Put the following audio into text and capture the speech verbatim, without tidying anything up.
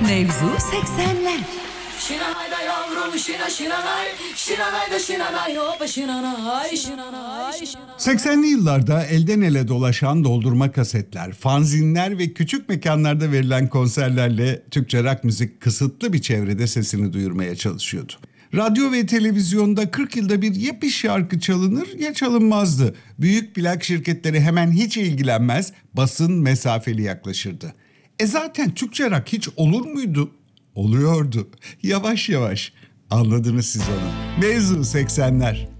Mevzu seksenler. Şinanayda yavrum şina şinanay, şinanayda şinanay hoppa şinanay, şinanay, şinanay. seksenli yıllarda elden ele dolaşan doldurma kasetler, fanzinler ve küçük mekanlarda verilen konserlerle Türkçe rock müzik kısıtlı bir çevrede sesini duyurmaya çalışıyordu. Radyo ve televizyonda kırk yılda bir ya bir şarkı çalınır ya çalınmazdı. Büyük plak şirketleri hemen hiç ilgilenmez, basın mesafeli yaklaşırdı. E zaten Türkçe rock hiç olur muydu? Oluyordu. Yavaş yavaş. Anladınız siz onu. Mevzu seksenler.